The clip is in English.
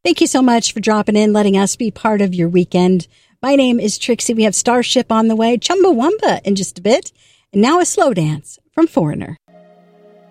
Thank you so much for dropping in, letting us be part of your weekend. My name is Trixie. We have Starship on the way, Chumbawamba in just a bit, and now a slow dance from Foreigner.